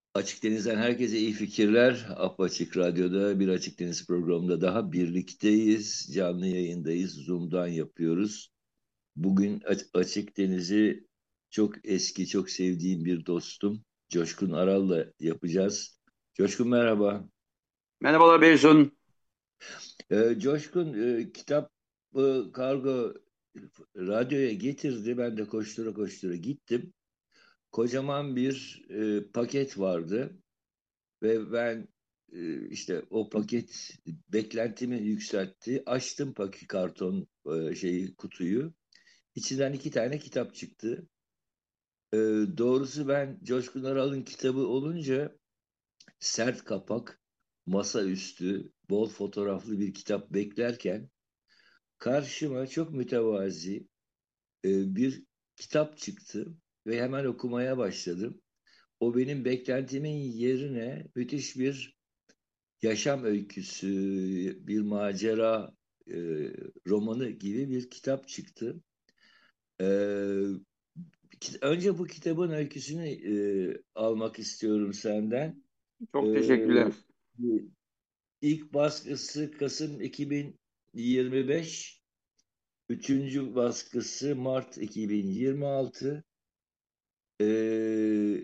Açık Deniz'den herkese iyi fikirler. Apaçık Radyo'da bir Açık Deniz programında daha birlikteyiz. Canlı yayındayız. Zoom'dan yapıyoruz. Bugün Açık Deniz'i çok eski, çok sevdiğim bir dostum Coşkun Aral'la yapacağız. Coşkun merhaba. Merhabalar Beysun. Coşkun kitap kargo radyoya getirdi. Ben de koştura koştura gittim. Kocaman bir paket vardı. Ve ben işte o paket beklentimi yükseltti. Açtım paket karton şeyi kutuyu. İçinden iki tane kitap çıktı. E, Doğrusu ben Coşkun Aral'ın kitabı olunca sert kapak, masaüstü, bol fotoğraflı bir kitap beklerken karşıma çok mütevazi bir kitap çıktı ve hemen okumaya başladım. O benim beklentimin yerine müthiş bir yaşam öyküsü, bir macera e, romanı gibi bir kitap çıktı. E, Önce bu kitabın öyküsünü almak istiyorum senden. E, Çok teşekkürler. ilk baskısı Kasım 2025, üçüncü baskısı Mart 2026. E,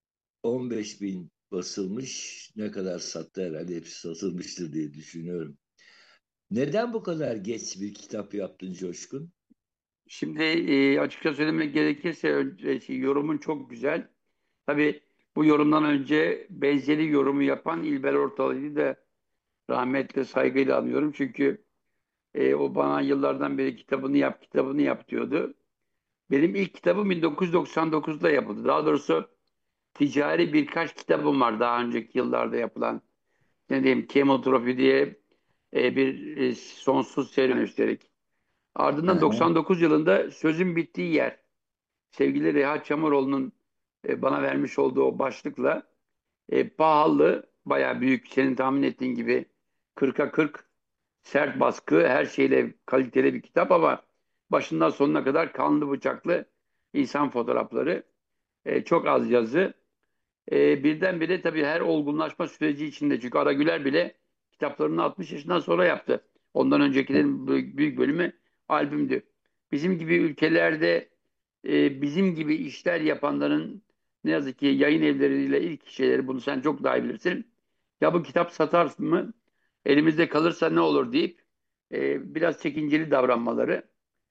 15 bin basılmış. Ne kadar sattı herhalde hepsi satılmıştır diye düşünüyorum. Neden bu kadar geç bir kitap yaptın Coşkun? Şimdi açıkça söylemek gerekirse yorumun çok güzel. Tabii bu yorumdan önce benzeri yorumu yapan İlber Ortaylı'yı da rahmetle saygıyla anıyorum. Çünkü o bana yıllardan beri kitabını yap, kitabını yap diyordu. Benim ilk kitabım 1999'da yapıldı. Daha doğrusu ticari birkaç kitabım var daha önceki yıllarda yapılan. Ne diyeyim, Kemotrofi diye bir sonsuz serüven üstelik. Ardından Aha. 99 yılında Sözün Bittiği Yer, sevgili Reha Çamuroğlu'nun bana vermiş olduğu o başlıkla pahalı, bayağı büyük, senin tahmin ettiğin gibi 40'a 40 sert baskı, her şeyle kaliteli bir kitap ama başından sonuna kadar kanlı bıçaklı insan fotoğrafları, çok az yazı. Birdenbire tabii her olgunlaşma süreci içinde. Çünkü Ara Güler bile kitaplarını 60 yaşından sonra yaptı. Ondan öncekilerin büyük bölümü albümdü. Bizim gibi ülkelerde bizim gibi işler yapanların ne yazık ki yayın evleriyle ilk şeyleri, bunu sen çok daha iyi bilirsin. Ya bu kitap satar mı? Elimizde kalırsa ne olur deyip biraz çekinceli davranmaları.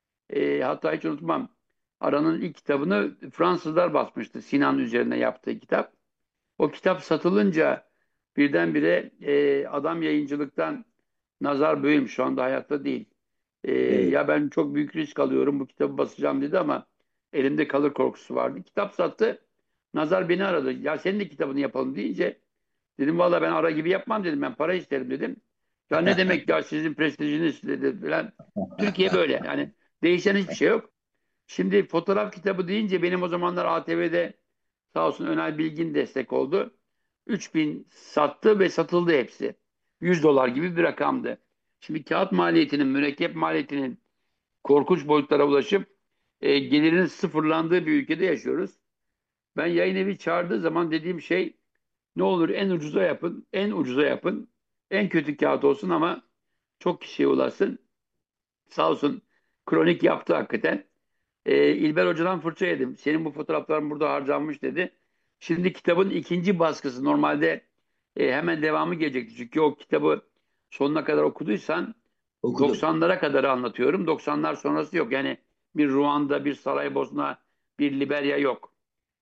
Hatta hiç unutmam. Ara'nın ilk kitabını Fransızlar basmıştı. Sinan üzerine yaptığı kitap. O kitap satılınca birdenbire adam yayıncılıktan, Nazar Böğüm şu anda hayatta değil. Evet. Ya ben çok büyük risk alıyorum, bu kitabı basacağım dedi ama elimde kalır korkusu vardı. Kitap sattı. Nazar beni aradı. Ya senin de kitabını yapalım deyince dedim valla ben Ara gibi yapmam dedim. Ben para isterim dedim. Ya ne demek ya, sizin prestijiniz dedi falan. Türkiye böyle. Yani değişen hiçbir şey yok. Şimdi fotoğraf kitabı deyince benim o zamanlar ATV'de sağ olsun Önay Bilgin destek oldu. 3.000 sattı ve satıldı hepsi. 100 dolar gibi bir rakamdı. Şimdi kağıt maliyetinin, mürekkep maliyetinin korkunç boyutlara ulaşıp gelirinin sıfırlandığı bir ülkede yaşıyoruz. Ben yayın evi çağırdığı zaman dediğim şey, ne olur en ucuza yapın, en ucuza yapın. En kötü kağıt olsun ama çok kişiye ulaşsın. Sağ olsun kronik yaptı hakikaten. İlber Hoca'dan fırça yedim. Senin bu fotoğrafların burada harcanmış dedi. Şimdi kitabın ikinci baskısı, normalde hemen devamı gelecekti. Çünkü o kitabı sonuna kadar okuduysan Okudum. 90'lara kadar anlatıyorum. 90'lar sonrası yok. Yani bir Ruanda, bir Saraybosna, bir Liberya yok.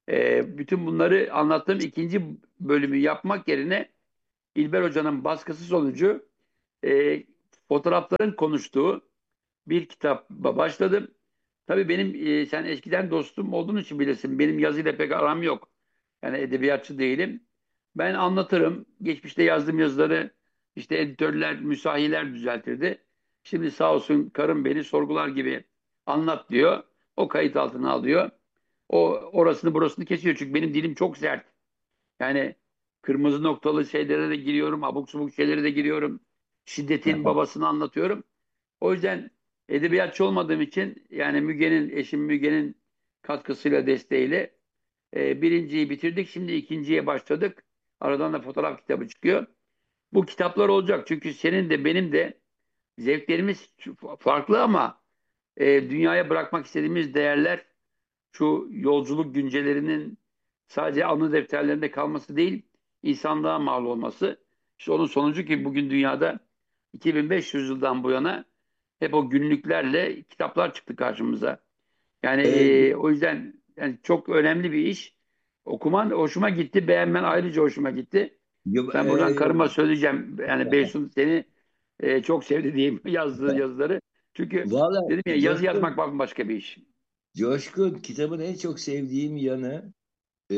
Bütün bunları anlattığım ikinci bölümü yapmak yerine İlber Hoca'nın baskısı sonucu e, fotoğrafların konuştuğu bir kitapla başladım. Tabii benim sen eskiden dostum olduğun için bilirsin. Benim yazıyla pek aram yok. Yani edebiyatçı değilim. Ben anlatırım. Geçmişte yazdığım yazıları işte editörler, müsahiler düzeltirdi. Şimdi sağ olsun karım beni sorgular gibi anlat diyor. O kayıt altına alıyor. O orasını burasını kesiyor. Çünkü benim dilim çok sert. Yani kırmızı noktalı şeylere de giriyorum. Abuk subuk şeylere de giriyorum. Şiddetin babasını anlatıyorum. O yüzden edebiyatçı olmadığım için, yani Müge'nin, eşim Müge'nin katkısıyla, desteğiyle Birinciyi bitirdik. Şimdi ikinciye başladık. Aradan da fotoğraf kitabı çıkıyor. Bu kitaplar olacak. Çünkü senin de benim de zevklerimiz farklı ama dünyaya bırakmak istediğimiz değerler şu yolculuk güncelerinin sadece anı defterlerinde kalması değil, insanlığa mal olması. İşte onun sonucu ki bugün dünyada 2500 yıldan bu yana hep o günlüklerle kitaplar çıktı karşımıza. Yani E, o yüzden yani çok önemli bir iş. Okuman hoşuma gitti, beğenmen ayrıca hoşuma gitti. yo- Ben buradan karıma söyleyeceğim. Yani Beysun seni çok sevdi diyeyim yazdığı yazıları. Çünkü Valla dedim ya yazı yazmak Coşkun, bambaşka bir iş. Coşkun kitabın en çok sevdiğim yanı e,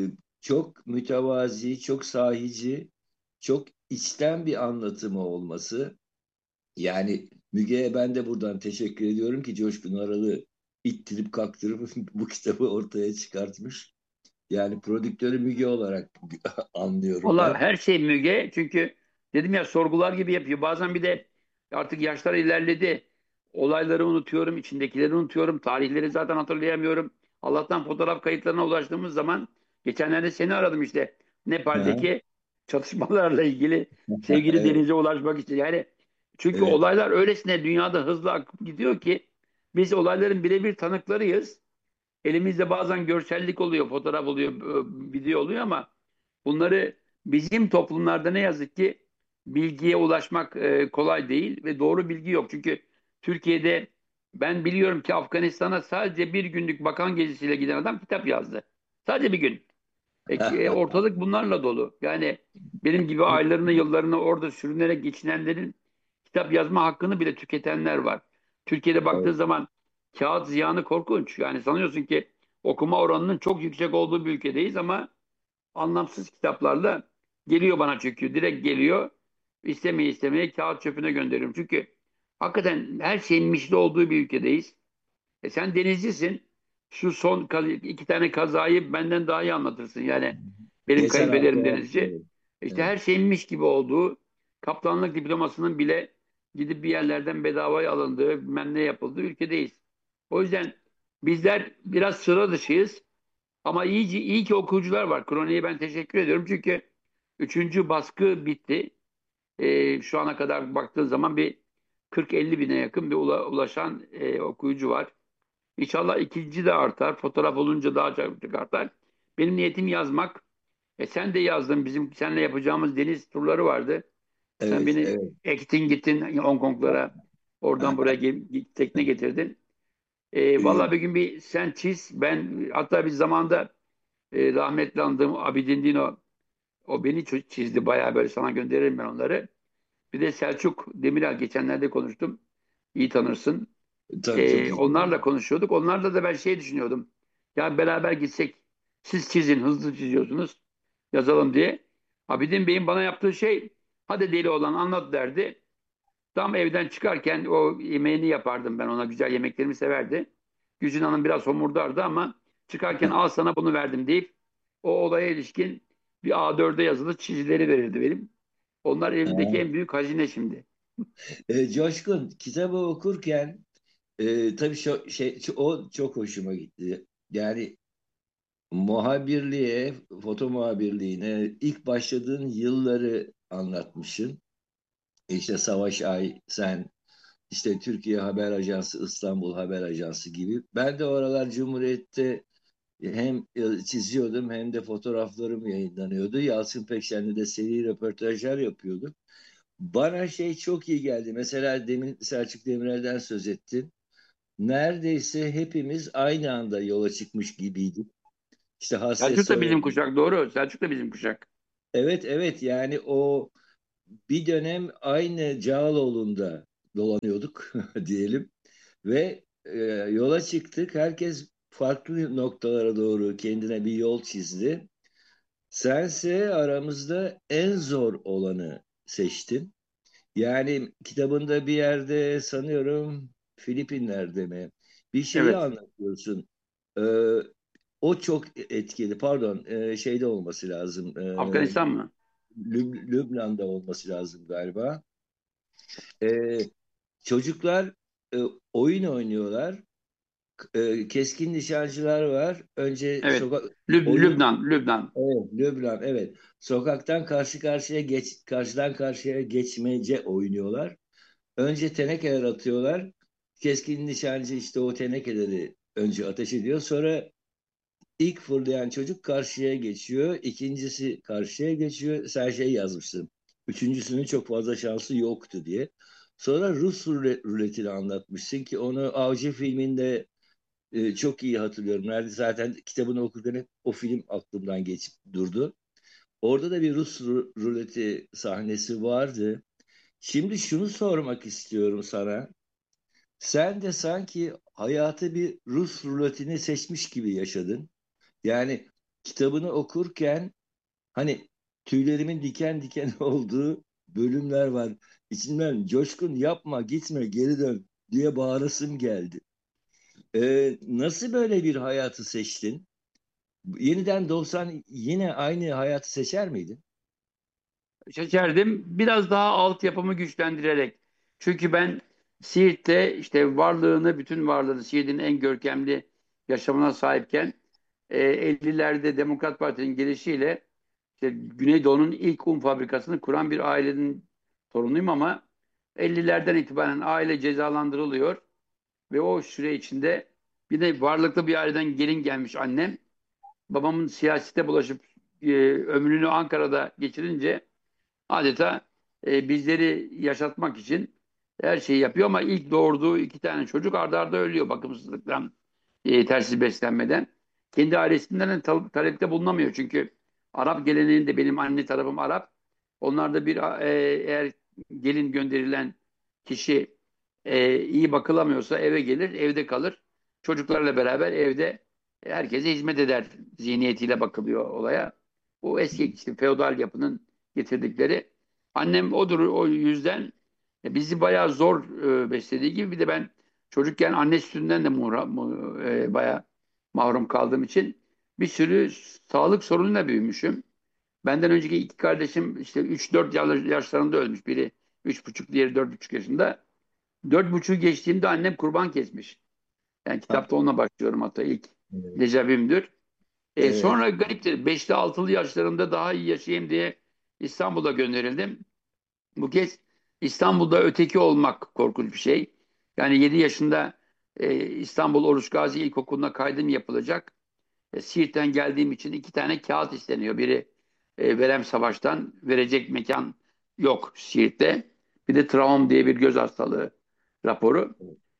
çok mütevazi, çok sahici, çok içten bir anlatımı olması. Yani Müge'ye ben de buradan teşekkür ediyorum ki Coşkun Aralı ittirip kaktırıp bu kitabı ortaya çıkartmış. Yani prodüktörü Müge olarak anlıyorum Valla ben. her şey Müge. Çünkü dedim ya sorgular gibi yapıyor. Bazen bir de artık yaşlar ilerledi. Olayları unutuyorum, içindekileri unutuyorum. Tarihleri zaten hatırlayamıyorum. Allah'tan fotoğraf kayıtlarına ulaştığımız zaman geçenlerde seni aradım işte. Hı hı. Nepal'deki çatışmalarla ilgili sevgili Evet, denize ulaşmak için. Yani çünkü evet. olaylar öylesine dünyada hızlı akıp gidiyor ki biz olayların birebir tanıklarıyız. Elimizde bazen görsellik oluyor, fotoğraf oluyor, video oluyor ama bunları bizim toplumlarda ne yazık ki bilgiye ulaşmak kolay değil ve doğru bilgi yok. Çünkü Türkiye'de ben biliyorum ki Afganistan'a sadece bir günlük bakan gezisiyle giden adam kitap yazdı. Sadece bir gün. Ortalık bunlarla dolu. Yani benim gibi aylarını, yıllarını orada sürünerek geçinenlerin kitap yazma hakkını bile tüketenler var. Türkiye'de baktığın Evet. zaman kağıt ziyanı korkunç. Yani sanıyorsun ki okuma oranının çok yüksek olduğu bir ülkedeyiz ama anlamsız kitaplarla geliyor bana çünkü. Direkt geliyor. İstemeye istemeye kağıt çöpüne gönderiyorum. Çünkü hakikaten her şeyin mişli olduğu bir ülkedeyiz. Sen denizcisin. Şu son iki tane kazayı benden daha iyi anlatırsın. Yani benim Geçen kayınpederim hafta denizci. yaptım. İşte Evet. her şeyinmiş gibi olduğu, kaptanlık diplomasının bile gidip bir yerlerden bedavaya alındığı, bilmem ne yapıldığı ülkedeyiz. O yüzden bizler biraz sıra dışıyız. Ama iyi ki okuyucular var. Kroniğe ben teşekkür ediyorum. Çünkü üçüncü baskı bitti. Şu ana kadar baktığın zaman bir 40-50 bine yakın bir ulaşan okuyucu var. İnşallah ikinci de artar. Fotoğraf olunca daha çok artar. Benim niyetim yazmak. Sen de yazdın. Bizim seninle yapacağımız deniz turları vardı. Sen Evet, beni evet. ektin gittin Hong Kong'lara. Oradan buraya tekne getirdin. Vallahi bir gün bir sen çiz. Ben hatta bir zamanda rahmetli andığım Abidin Dino o beni çizdi. Bayağı böyle sana gönderirim ben onları. Bir de Selçuk Demirel geçenlerde konuştum. İyi tanırsın. Tabii çok iyi. Onlarla konuşuyorduk. Onlarla da ben şey düşünüyordum. Ya beraber gitsek siz çizin hızlı çiziyorsunuz yazalım diye. Abidin Bey'in bana yaptığı şey hadi deli olan anlat derdi. Tam evden çıkarken o yemeğini yapardım ben ona. Güzel yemeklerimi severdi. Güzin Hanım biraz homurdardı ama çıkarken al sana bunu verdim deyip o olaya ilişkin bir A4'e yazılı çizileri verirdi benim. Onlar evimdeki en büyük hazine şimdi. Coşkun kitabı okurken tabii o çok hoşuma gitti. Yani muhabirliğe, foto muhabirliğine ilk başladığın yılları anlatmışsın. İşte Savaş Ay, sen işte Türkiye Haber Ajansı, İstanbul Haber Ajansı gibi. Ben de o aralar Cumhuriyet'te hem çiziyordum hem de fotoğraflarım yayınlanıyordu. Yalçın Pekşen'le de seri röportajlar yapıyorduk. Bana şey çok iyi geldi. Mesela demin Selçuk Demirel'den söz ettin. Neredeyse hepimiz aynı anda yola çıkmış gibiydik. İşte Hasret Selçuk da bizim Soyer'in. kuşak doğru. Selçuk da bizim kuşak. Evet, evet, yani o bir dönem aynı Cağaloğlu'nda dolanıyorduk diyelim ve yola çıktık. Herkes farklı noktalara doğru kendine bir yol çizdi. Sense aramızda en zor olanı seçtin. Yani kitabında bir yerde sanıyorum Filipinler'de mi bir şeyi Evet. anlatıyorsun. Ee, O çok etkili. Pardon, şeyde olması lazım. Afganistan mı? Lübnan'da olması lazım galiba. Çocuklar e, oyun oynuyorlar. Keskin nişancılar var. Önce Evet. sokak oyun Lübnan, Lübnan. evet, Lübnan evet. Sokaktan karşıdan karşıya geçmece oynuyorlar. Önce tenekeler atıyorlar. Keskin nişancı işte o tenekeleri önce ateş ediyor. Sonra ilk fırlayan çocuk karşıya geçiyor. İkincisi karşıya geçiyor. Sen şey yazmışsın. Üçüncüsünün çok fazla şansı yoktu diye. Sonra Rus ruletini anlatmışsın ki onu Avcı filminde çok iyi hatırlıyorum. Nerede zaten kitabını okurken hep o film aklımdan geçip durdu. Orada da bir Rus ruleti sahnesi vardı. Şimdi şunu sormak istiyorum sana. Sen de sanki hayatı bir Rus ruletini seçmiş gibi yaşadın. Yani kitabını okurken hani tüylerimin diken diken olduğu bölümler var. İçimden Coşkun yapma gitme geri dön diye bağırasım geldi. Nasıl böyle bir hayatı seçtin? Yeniden doğsan yine aynı hayatı seçer miydin? Şekerdim. Biraz daha altyapımı güçlendirerek. Çünkü ben Siirt'te işte varlığını, bütün varlığını Siirt'in en görkemli yaşamına sahipken 50'lerde Demokrat Parti'nin gelişiyle işte Güneydoğu'nun ilk un fabrikasını kuran bir ailenin torunuyum ama 50'lerden itibaren aile cezalandırılıyor ve o süre içinde bir de varlıklı bir aileden gelin gelmiş annem. Babamın siyasete bulaşıp ömrünü Ankara'da geçirince adeta bizleri yaşatmak için her şeyi yapıyor ama ilk doğurduğu iki tane çocuk arda arda ölüyor bakımsızlıktan, tersiz beslenmeden. Kendi ailesinden de talepte bulunamıyor çünkü Arap geleneğinde benim anne tarafım Arap. Onlarda bir eğer gelin gönderilen kişi iyi bakılamıyorsa eve gelir, evde kalır. Çocuklarla beraber evde herkese hizmet eder zihniyetiyle bakılıyor olaya. Bu eski işte feodal yapının getirdikleri. Annem odur o yüzden bizi bayağı zor beslediği gibi bir de ben çocukken anne sütünden de bayağı mahrum kaldığım için bir sürü sağlık sorunuyla büyümüşüm. Benden önceki iki kardeşim işte 3-4 yaşlarında ölmüş. Biri 3,5, diğeri 4,5 yaşında. 4,5 geçtiğimde annem kurban kesmiş. Yani Ha, kitapta onunla başlıyorum hatta ilk evet. decavümdür. Evet. Sonra gariptir. 5'li 6'lı yaşlarımda daha iyi yaşayayım diye İstanbul'a gönderildim. Bu kez İstanbul'da öteki olmak korkunç bir şey. Yani 7 yaşında İstanbul Oruç Gazi İlkokulu'na kaydım yapılacak. Siirt'ten geldiğim için iki tane kağıt isteniyor. Biri Verem Savaş'tan verecek mekan yok Siirt'te. Bir de travma diye bir göz hastalığı raporu.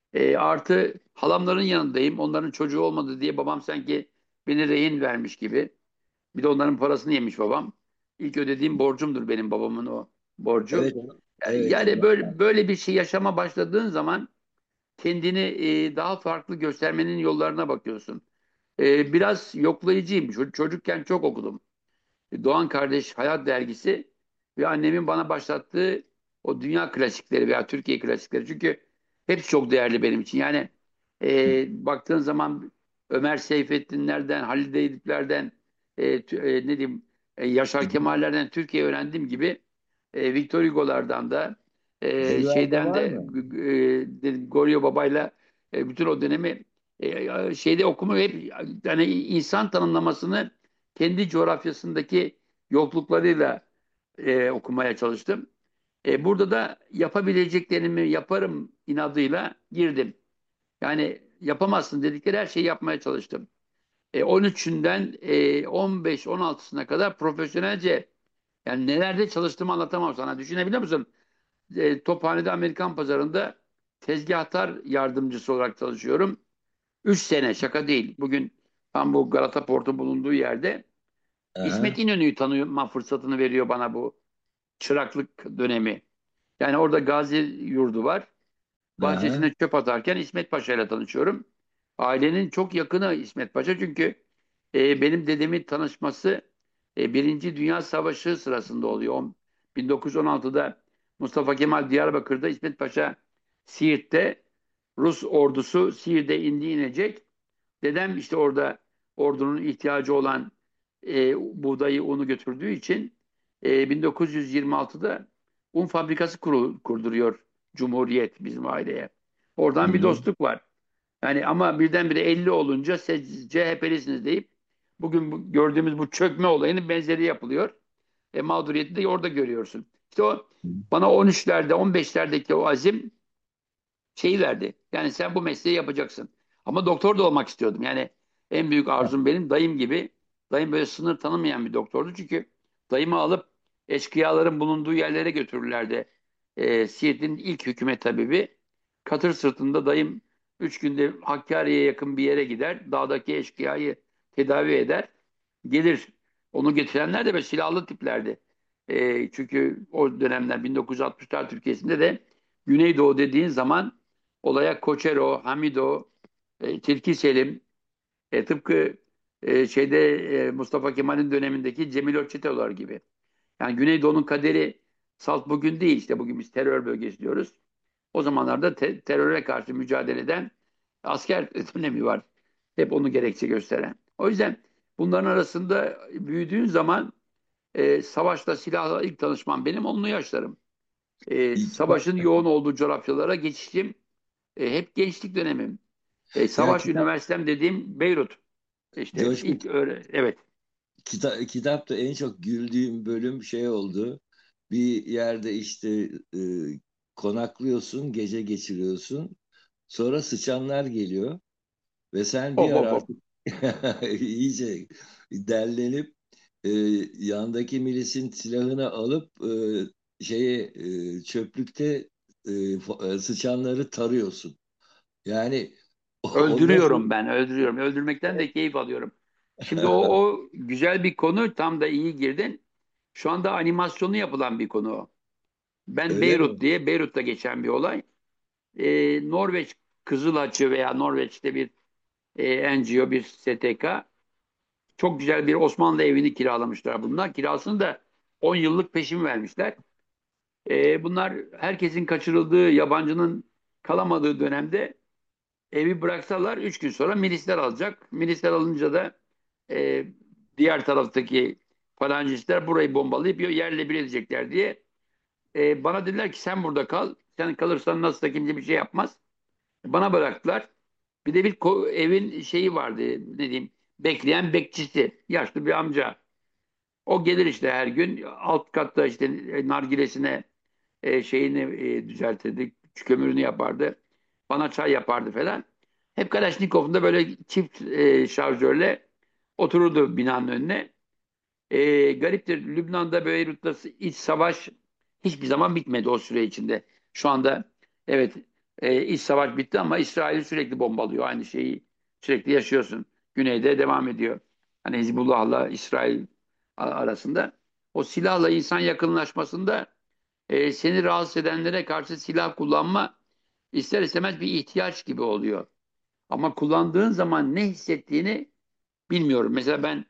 Artı halamların yanındayım. Onların çocuğu olmadı diye babam sanki beni rehin vermiş gibi. Bir de onların parasını yemiş babam. İlk ödediğim borcumdur benim babamın o borcu. Evet. Evet. Yani böyle bir şey yaşama başladığın zaman kendini daha farklı göstermenin yollarına bakıyorsun. Biraz yoklayıcıyım. Çocukken çok okudum. Doğan Kardeş Hayat Dergisi ve annemin bana başlattığı o dünya klasikleri veya Türkiye klasikleri. Çünkü hepsi çok değerli benim için. Yani baktığın zaman Ömer Seyfettinlerden, Halide Edip'lerden, ne diyeyim, Yaşar Kemal'lerden Türkiye öğrendiğim gibi Victor Hugo'lardan da Ezberde şeyden var de mı? Goryo Baba'yla bütün o dönemi şeyde okuma hep yani insan tanımlamasını kendi coğrafyasındaki yokluklarıyla okumaya çalıştım. Burada da yapabileceklerimi yaparım inadıyla girdim. Yani yapamazsın dedikleri her şeyi yapmaya çalıştım. 13'ünden 15-16'sına kadar profesyonelce yani nelerde çalıştığımı anlatamam sana. Düşünebiliyor musun? Tophane'de Amerikan pazarında tezgahtar yardımcısı olarak çalışıyorum. 3 sene şaka değil. Bugün tam bu Galata Port'un bulunduğu yerde İsmet Aha. İnönü'yü tanıma fırsatını veriyor bana bu çıraklık dönemi. Yani orada Gazi yurdu var. Aha. Bahçesine çöp atarken İsmet Paşa ile tanışıyorum. Ailenin çok yakını İsmet Paşa çünkü benim dedemin tanışması Birinci Dünya Savaşı sırasında oluyor. 1916'da Mustafa Kemal Diyarbakır'da, İsmet Paşa Siirt'te, Rus ordusu Siirt'e inecek. Dedem işte orada ordunun ihtiyacı olan buğdayı, unu götürdüğü için 1926'da un fabrikası kurduruyor Cumhuriyet bizim aileye. Hı Oradan bir hı. dostluk var. Yani ama birdenbire 50 olunca siz CHP'lisiniz deyip bugün gördüğümüz bu çökme olayının benzeri yapılıyor. Mağduriyeti de orada görüyorsun. İşte o bana 13'lerde 15'lerdeki o azim şeyi verdi. Yani sen bu mesleği yapacaksın. Ama doktor da olmak istiyordum. Yani en büyük arzum benim dayım gibi. Dayım böyle sınır tanımayan bir doktordu. Çünkü dayımı alıp eşkıyaların bulunduğu yerlere götürürlerdi. Siirt'in ilk hükümet tabibi. Katır sırtında dayım 3 günde Hakkari'ye yakın bir yere gider. Dağdaki eşkıyayı tedavi eder. Gelir. Onu getirenler de böyle silahlı tiplerdi. Çünkü o dönemler 1960'lar Türkiye'sinde de Güneydoğu dediğin zaman olaya Koçero, Hamido, Tilki Selim, tıpkı Mustafa Kemal'in dönemindeki Cemil Öçeteoğulları gibi. Yani Güneydoğu'nun kaderi salt bugün değil, işte bugün biz terör bölgesi diyoruz. O zamanlarda teröre karşı mücadele eden asker dönemi var. Hep onu gerekçe gösteren. O yüzden bunların arasında büyüdüğün zaman savaşta silahla ilk tanışmam benim 10'lu yaşlarım. Kitap, Savaşın yoğun olduğu coğrafyalara geçişim hep gençlik dönemim. ya Savaş kitap, üniversitem dediğim Beyrut. İşte Coşkun, ilk evet. kitapta en çok güldüğüm bölüm şey oldu. Bir yerde işte e, konaklıyorsun, gece geçiriyorsun. Sonra sıçanlar geliyor ve sen bir Hop ara hop hop. artık iyice derlenip e, yandaki milisin silahını alıp çöplükte sıçanları tarıyorsun. Yani o nasıl? Öldürüyorum ben, öldürüyorum. Öldürmekten de keyif alıyorum. Şimdi o güzel bir konu, tam da iyi girdin. Şu anda animasyonu yapılan bir konu o. Ben Öyle mi? Beyrut diye, Beyrut'ta geçen bir olay. Norveç Kızıl veya Norveç'te bir NGO, bir STK. Çok güzel bir Osmanlı evini kiralamışlar bunlar. Kirasını da 10 yıllık peşin vermişler. Bunlar herkesin kaçırıldığı, yabancının kalamadığı dönemde evi bıraksalar 3 gün sonra milisler alacak. Milisler alınca da e, diğer taraftaki falancistler burayı bombalayıp yerle bir edecekler diye. Bana dediler ki sen burada kal. Sen kalırsan nasıl da kimse bir şey yapmaz. Bana bıraktılar. Bir de bir evin şeyi vardı, ne diyeyim, bekleyen bekçisi. Yaşlı bir amca. O gelir işte her gün alt katta işte nargilesine şeyini düzeltirdi. Kömürünü yapardı. Bana çay yapardı falan. Hep Kalaşnikov'un da böyle çift şarjörle otururdu binanın önüne. Gariptir. Lübnan'da, Beyrut'ta iç savaş hiçbir zaman bitmedi o süre içinde. Şu anda evet, iç savaş bitti ama İsrail sürekli bombalıyor. Aynı şeyi sürekli yaşıyorsun. Güneyde devam ediyor. Hani Hizbullah'la İsrail arasında. O silahla insan yakınlaşmasında seni rahatsız edenlere karşı silah kullanma ister istemez bir ihtiyaç gibi oluyor. Ama kullandığın zaman ne hissettiğini bilmiyorum. Mesela ben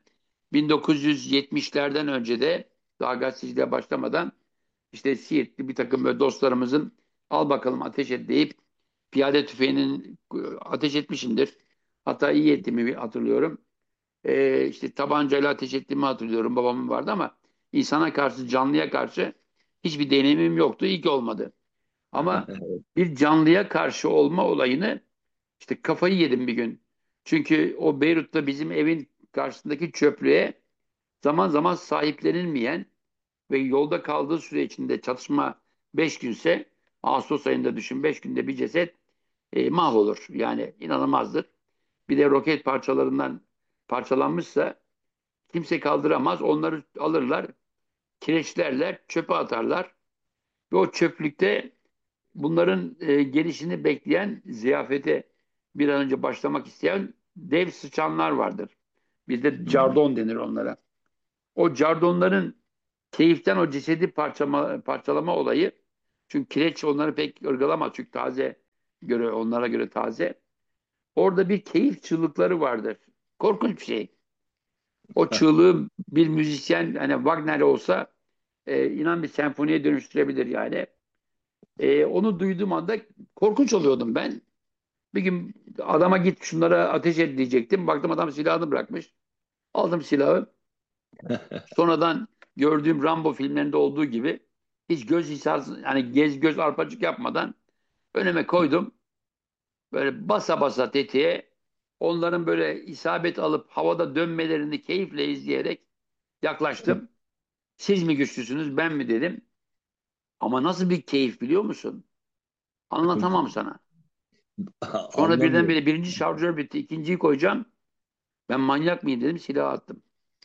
1970'lerden önce de daha gazeteciliğe başlamadan işte Siirtli bir takım böyle dostlarımızın al bakalım ateş et deyip piyade tüfeğinin ateş etmişimdir. Hatta iyi ettiğimi hatırlıyorum. İşte tabancayla ateş ettiğimi hatırlıyorum. Babamın vardı ama insana karşı, canlıya karşı hiçbir deneyimim yoktu. İyi ki olmadı. Ama bir canlıya karşı olma olayını işte kafayı yedim bir gün. Çünkü o Beyrut'ta bizim evin karşısındaki çöplüğe zaman zaman sahiplenilmeyen ve yolda kaldığı süre içinde çatışma 5 günse, Ağustos ayında düşün, 5 günde bir ceset mahvolur. Yani inanılmazdır. Bir de roket parçalarından parçalanmışsa kimse kaldıramaz. Onları alırlar, kireçlerler, çöpe atarlar. Ve o çöplükte bunların gelişini bekleyen, ziyafete bir an önce başlamak isteyen dev sıçanlar vardır. Bizde Hmm. cardon denir onlara. O cardonların keyiften o cesedi parçalama olayı, çünkü kireç onları pek ırgalamaz çünkü onlara göre taze. Orada bir keyif çığlıkları vardır. Korkunç bir şey. O çığlığı bir müzisyen hani Wagner olsa inan bir senfoniye dönüştürebilir yani. Onu duyduğum anda korkunç oluyordum ben. Bir gün adama git şunlara ateş et diyecektim. Baktım adam silahını bırakmış. Aldım silahı. Sonradan gördüğüm Rambo filmlerinde olduğu gibi hiç göz hizası, yani gez göz arpacık yapmadan önüme koydum. böyle basa basa tetiğe, onların böyle isabet alıp havada dönmelerini keyifle izleyerek yaklaştım. Siz mi güçlüsünüz, ben mi dedim. Ama nasıl bir keyif biliyor musun? Anlatamam sana. Sonra Anlamıyorum. birdenbire birinci şarjör bitti. İkinciyi koyacağım. Ben manyak mıyım dedim. Silah attım.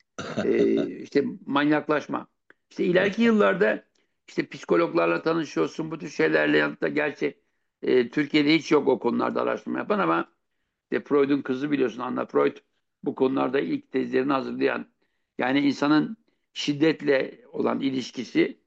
İşte manyaklaşma. İşte ileriki yıllarda işte psikologlarla tanışıyorsun. Bu tür şeylerle yanında gerçi Türkiye'de hiç yok o konularda araştırma yapan ama işte Freud'un kızı biliyorsun, Anna Freud, bu konularda ilk tezlerini hazırlayan, yani insanın şiddetle olan ilişkisi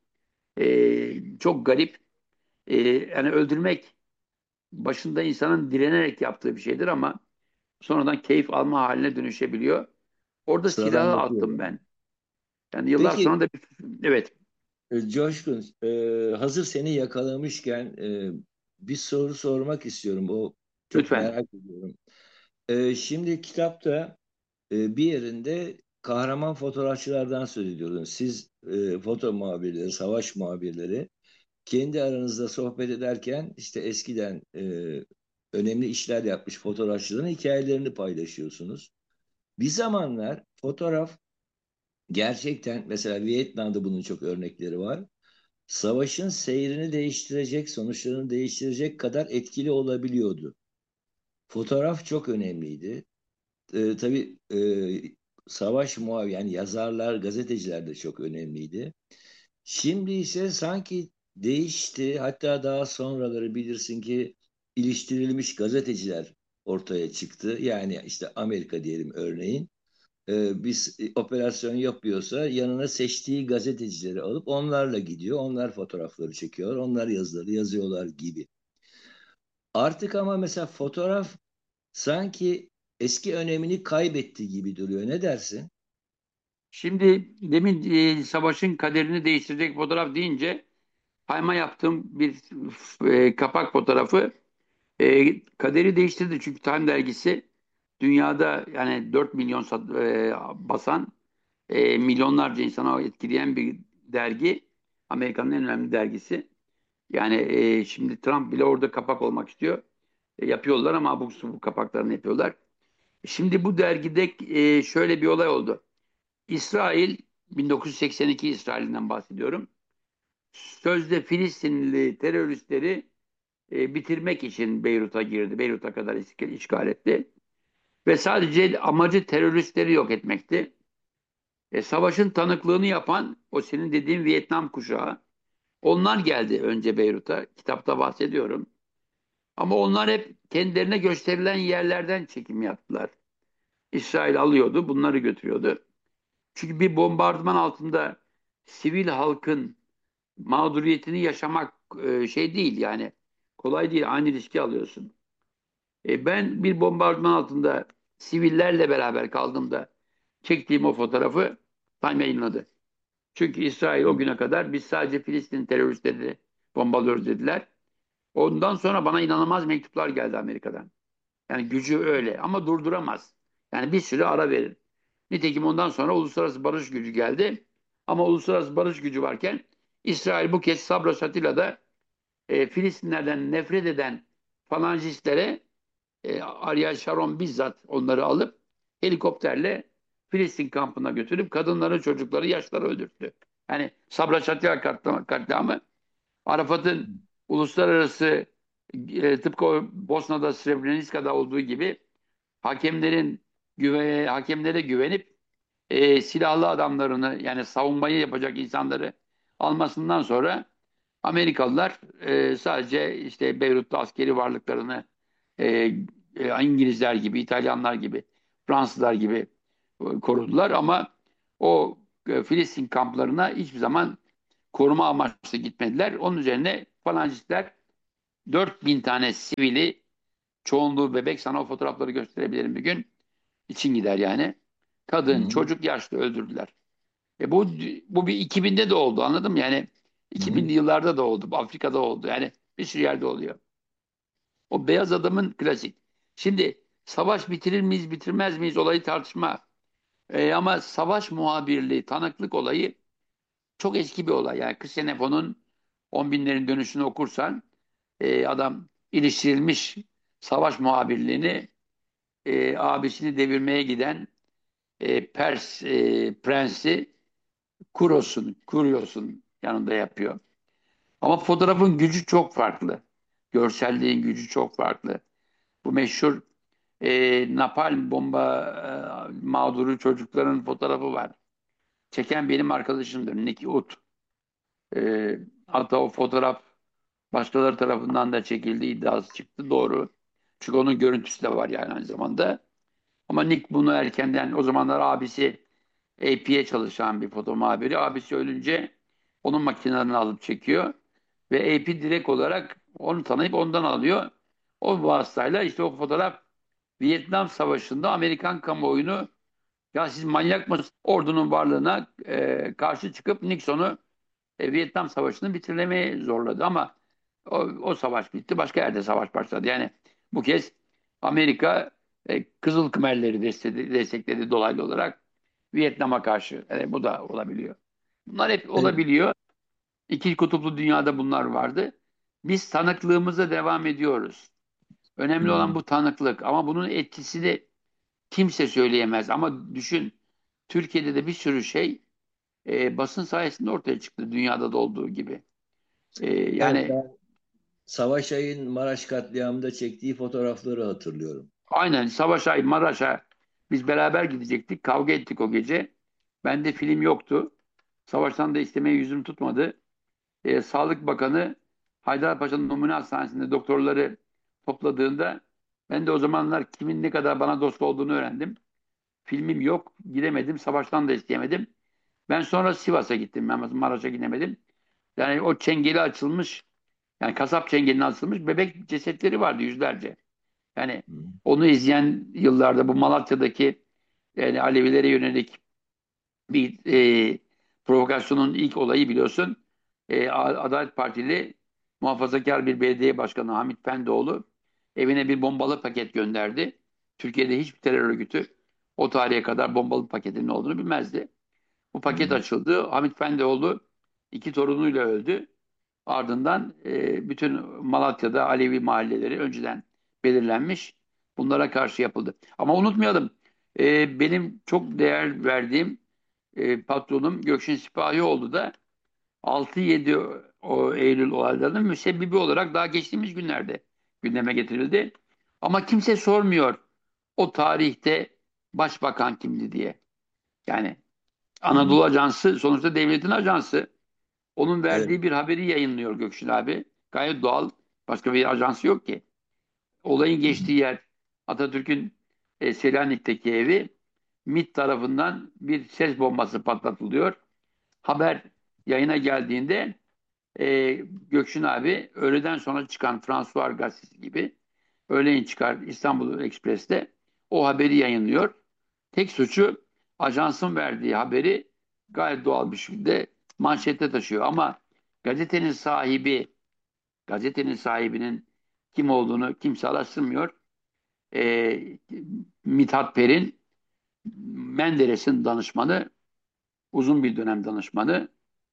çok garip. Yani öldürmek başında insanın direnerek yaptığı bir şeydir ama sonradan keyif alma haline dönüşebiliyor. Orada Sıradan silahı yapıyor attım yani. ben. Yani yıllar Peki sonra da evet, Coşkun, hazır seni yakalamışken bir soru sormak istiyorum. O çok lütfen. merak ediyorum. Şimdi kitapta bir yerinde kahraman fotoğrafçılardan söz ediyordun. Siz foto muhabirleri, savaş muhabirleri kendi aranızda sohbet ederken işte eskiden önemli işler yapmış fotoğrafçıların hikayelerini paylaşıyorsunuz. Bir zamanlar fotoğraf gerçekten mesela Vietnam'da bunun çok örnekleri var. Savaşın seyrini değiştirecek, sonuçlarını değiştirecek kadar etkili olabiliyordu. Fotoğraf çok önemliydi. Tabii savaş muhabiri yani yazarlar, gazeteciler de çok önemliydi. Şimdi ise sanki değişti. Hatta daha sonraları bilirsin ki iliştirilmiş gazeteciler ortaya çıktı. Yani işte Amerika diyelim örneğin. Biz operasyon yapıyorsa yanına seçtiği gazetecileri alıp onlarla gidiyor. Onlar fotoğrafları çekiyor. Onlar yazıları yazıyorlar gibi. Artık ama mesela fotoğraf sanki eski önemini kaybetti gibi duruyor. Ne dersin? Şimdi demin savaşın kaderini değiştirecek fotoğraf deyince Hayma yaptığım bir kapak fotoğrafı kaderi değiştirdi. Çünkü Time dergisi dünyada yani 4 milyon basan, milyonlarca insana etkileyen bir dergi. Amerika'nın en önemli dergisi. Yani şimdi Trump bile orada kapak olmak istiyor. Yapıyorlar ama abuk subuk kapaklarını yapıyorlar. Şimdi bu dergide şöyle bir olay oldu. İsrail, 1982 İsrail'inden bahsediyorum. Sözde Filistinli teröristleri bitirmek için Beyrut'a girdi. Beyrut'a kadar işgal etti. Ve sadece amacı teröristleri yok etmekti. Savaşın tanıklığını yapan o senin dediğin Vietnam kuşağı. Onlar geldi önce Beyrut'a. Kitapta bahsediyorum. Ama onlar hep kendilerine gösterilen yerlerden çekim yaptılar. İsrail alıyordu, bunları götürüyordu. Çünkü bir bombardıman altında sivil halkın mağduriyetini yaşamak şey değil yani. Kolay değil, aynı riski alıyorsun. Ben bir bombardıman altında sivillerle beraber kaldığımda çektiğim o fotoğrafı Time yayınladı. Çünkü İsrail o güne kadar biz sadece Filistin teröristleri bombalıyoruz dediler. Ondan sonra bana inanılmaz mektuplar geldi Amerika'dan. Yani gücü öyle ama durduramaz. Yani bir süre ara verir. Nitekim ondan sonra uluslararası barış gücü geldi. Ama uluslararası barış gücü varken İsrail bu kez Sabra Şatila'da Filistinlerden nefret eden falancistlere Ariel Sharon bizzat onları alıp helikopterle Filistin kampına götürüp kadınları, çocukları, yaşları öldürttü. Yani Sabra Şatila katliamı Arafat'ın uluslararası tıpkı Bosna'da Srebrenica'da olduğu gibi hakemlere güvenip silahlı adamlarını yani savunmayı yapacak insanları almasından sonra Amerikalılar sadece işte Beyrut'ta askeri varlıklarını e, İngilizler gibi, İtalyanlar gibi, Fransızlar gibi korudular ama o Filistin kamplarına hiçbir zaman koruma amaçlı gitmediler. Onun üzerine Falancistler 4.000 tane sivili, çoğunluğu bebek, sana o fotoğrafları gösterebilirim bir gün. İçin gider yani. Hı Kadın, hı. çocuk, yaşlı öldürdüler. Bu bir 2000'de de oldu, anladın mı? Yani Hı hı. 2000'li yıllarda da oldu. Afrika'da oldu. Yani bir sürü yerde oluyor. O beyaz adamın klasik. Şimdi savaş bitirir miyiz, bitirmez miyiz olayı tartışma. Ama savaş muhabirliği, tanıklık olayı çok eski bir olay. Yani Ksenofant'un 10 binlerin dönüşünü okursan adam iliştirilmiş savaş muhabirliğini abisini devirmeye giden Pers prensi Kurios'un yanında yapıyor. Ama fotoğrafın gücü çok farklı. Görselliğin gücü çok farklı. Bu meşhur napalm bomba mağduru çocukların fotoğrafı var. Çeken benim arkadaşımdır Nick Ut. Hatta o fotoğraf başkaları tarafından da çekildiği iddiası çıktı. Doğru. Çünkü onun görüntüsü de var yani aynı zamanda. Ama Nick bunu erkenden o zamanlar abisi AP'ye çalışan bir foto muhabiri. Abisi ölünce onun makinelerini alıp çekiyor. Ve AP direkt olarak onu tanıyıp ondan alıyor. O vasıtayla işte o fotoğraf Vietnam Savaşı'nda Amerikan kamuoyunu ya siz manyak mısınız? Ordunun varlığına karşı çıkıp Nixon'u Vietnam Savaşı'nı bitirelemeye zorladı ama o savaş bitti. Başka yerde savaş başladı. Yani bu kez Amerika Kızıl Kımerleri destekledi dolaylı olarak Vietnam'a karşı. Bu da olabiliyor. Bunlar hep Evet. olabiliyor. İki kutuplu dünyada bunlar vardı. Biz tanıklığımıza devam ediyoruz. Önemli olan Hmm. bu tanıklık ama bunun etkisini kimse söyleyemez. Ama düşün Türkiye'de de bir sürü şey basın sayesinde ortaya çıktı dünyada da olduğu gibi. Evet, Yani ben Savaş Ay'ın Maraş katliamında çektiği fotoğrafları hatırlıyorum. aynen Savaş'a, Maraş'a biz beraber gidecektik. Kavga ettik o gece. Bende film yoktu. Savaş'tan da istemeye yüzüm tutmadı. Sağlık Bakanı Haydarpaşa'nın Numune Hastanesi'nde doktorları topladığında ben de o zamanlar kimin ne kadar bana dost olduğunu öğrendim. Filmim yok. Gidemedim. Savaş'tan da isteyemedim. Ben sonra Sivas'a gittim. Ben Maraş'a gidemedim. Yani o çengeli açılmış, yani kasap çengelinin açılmış bebek cesetleri vardı yüzlerce. Yani Hı onu izleyen yıllarda bu Malatya'daki yani Alevilere yönelik bir provokasyonun ilk olayı biliyorsun. Adalet Partili muhafazakar bir belediye başkanı Hamit Pendoğlu evine bir bombalı paket gönderdi. Türkiye'de hiçbir terör örgütü o tarihe kadar bombalı paketin ne olduğunu bilmezdi. Bu paket hı. açıldı. Hamit Pendoğlu iki torunuyla öldü. Ardından bütün Malatya'da Alevi mahalleleri önceden belirlenmiş. Bunlara karşı yapıldı. Ama unutmayalım benim çok değer verdiğim patronum Gökşin Sipahioğlu da 6-7 Eylül olaylarının müsebbibi olarak daha geçtiğimiz günlerde gündeme getirildi. Ama kimse sormuyor o tarihte başbakan kimdi diye. Yani Hı hı. Anadolu Ajansı sonuçta devletin ajansı. Onun Evet. verdiği bir haberi yayınlıyor Gökşin abi. Gayet doğal. Başka bir ajansı yok ki. Olayın Hı hı. geçtiği yer Atatürk'ün Selanik'teki evi MİT tarafından bir ses bombası patlatılıyor. Haber yayına geldiğinde Gökşin abi öğleden sonra çıkan François gazetesi gibi öğleyin çıkar İstanbul Ekspres'te o haberi yayınlıyor. Tek suçu ajansın verdiği haberi gayet doğal bir şekilde manşette taşıyor. Ama gazetenin sahibi, gazetenin sahibinin kim olduğunu kimse araştırmıyor. E, Mithat Perin, Menderes'in danışmanı, uzun bir dönem danışmanı